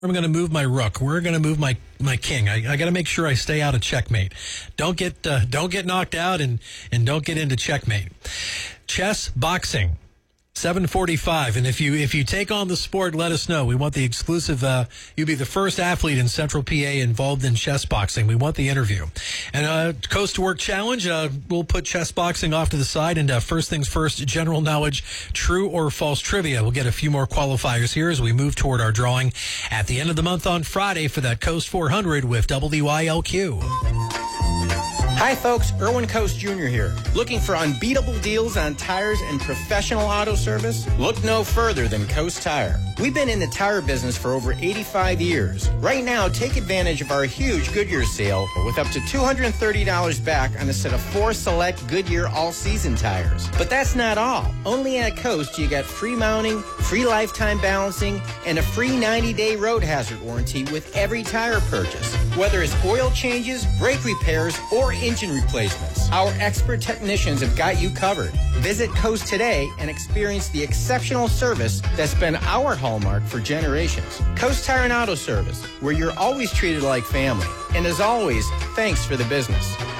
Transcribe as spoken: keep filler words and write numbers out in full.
I'm going to move my rook. We're going to move my, my king. I, I got to make sure I stay out of checkmate. Don't get uh, don't get knocked out and, and don't get into checkmate. Chess, boxing, seven forty-five. And if you if you take on the sport, let us know. We want the exclusive. Uh, you'll be the first athlete in Central P A involved in chess boxing. We want the interview. And uh, Coast to Work Challenge, uh, we'll put chess boxing off to the side. And uh, first things first, general knowledge, true or false trivia. We'll get a few more qualifiers here as we move toward our drawing at the end of the month on Friday for that Coast four hundred with W Y L Q. Hi folks, Erwin Coast Junior here. Looking for unbeatable deals on tires and professional auto service? Look no further than Coast Tire. We've been in the tire business for over eighty-five years. Right now, take advantage of our huge Goodyear sale with up to two hundred thirty dollars back on a set of four select Goodyear all-season tires. But that's not all. Only at Coast, you get free mounting, free lifetime balancing, and a free ninety-day road hazard warranty with every tire purchase. Whether it's oil changes, brake repairs, or engine replacements, our expert technicians have got you covered. Visit Coast today and experience the exceptional service that's been our hallmark for generations. Coast Tire and Auto Service, where you're always treated like family. And as always, thanks for the business.